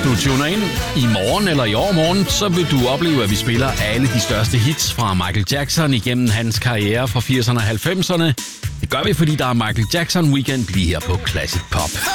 du tuner ind i morgen eller i overmorgen, så vil du opleve, at vi spiller alle de største hits fra Michael Jackson igennem hans karriere fra 80'erne og 90'erne. Det gør vi, fordi der er Michael Jackson Weekend lige her på Classic Pop.